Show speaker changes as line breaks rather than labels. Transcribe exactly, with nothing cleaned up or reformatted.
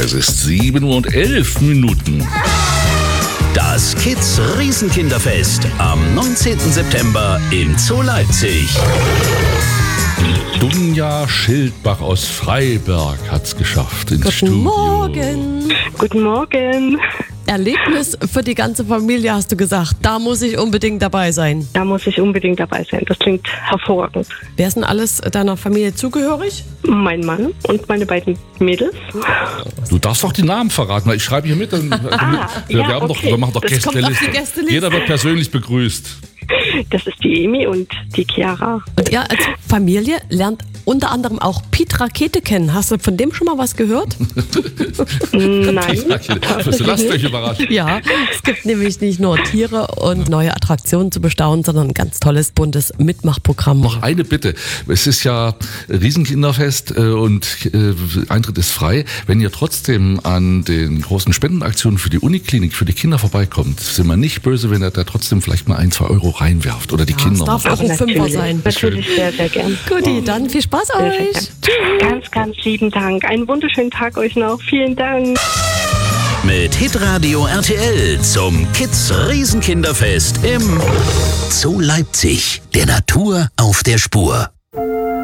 Es ist sieben Uhr und elf Minuten.
Das Kids Riesenkinderfest am neunzehnten September im Zoo Leipzig.
Dunja Schildbach aus Freiberg hat's geschafft ins
Guten
Studio.
Morgen.
Guten Morgen.
Erlebnis für die ganze Familie, hast du gesagt. Da muss ich unbedingt dabei sein.
Da muss ich unbedingt dabei sein. Das klingt hervorragend.
Wer ist denn alles deiner Familie zugehörig?
Mein Mann und meine beiden Mädels.
Du darfst doch die Namen verraten, weil ich schreibe hier mit. Dann,
Ah,
wir,
ja,
werden doch,
okay.
wir machen doch
Das kommt
auf die
Gästeliste.
Gästeliste.
Jeder wird persönlich begrüßt.
Das ist die Emi und die Chiara.
Und ihr als Familie lernt unter anderem auch Piet Rakete kennen. Hast du von dem schon mal was gehört?
Nein.
Lasst euch überraschen.
Ja, es gibt nämlich nicht nur Tiere und neue Attraktionen zu bestaunen, sondern ein ganz tolles, buntes Mitmachprogramm.
Noch eine Bitte. Es ist ja Riesenkinderfest äh, und äh, Eintritt ist frei. Wenn ihr trotzdem an den großen Spendenaktionen für die Uniklinik, für die Kinder vorbeikommt, sind wir nicht böse, wenn ihr da trotzdem vielleicht mal ein, zwei Euro reinwerft oder die
Ja,
Kinder.
es darf
noch.
auch ein Fünfer sein.
Natürlich sehr, sehr gern.
Guti, dann viel Spaß
Sehr, sehr
euch.
gern. Ganz, ganz lieben Dank. Einen wunderschönen Tag euch noch. Vielen Dank.
Mit Hitradio R T L zum Kids Riesenkinderfest im Zoo Leipzig. Der Natur auf der Spur.